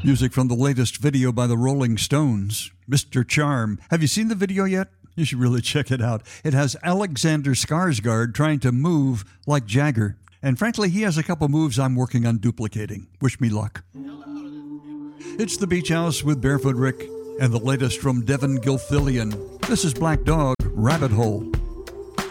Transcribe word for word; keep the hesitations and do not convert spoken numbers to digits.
Music from the latest video by the Rolling Stones, Mister Charm. Have you seen the video yet? You should really check it out. It has Alexander Skarsgård trying to move like Jagger. And frankly, he has a couple moves I'm working on duplicating. Wish me luck. It's the Beach House with Barefoot Rick and the latest from Devin Gilfillian. This is Black Dog, Rabbit Hole.